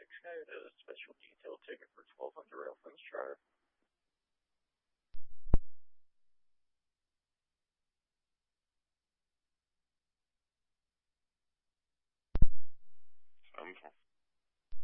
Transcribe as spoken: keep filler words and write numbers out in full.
Excited a special detail ticket for twelve hundred Reference Drive. Um,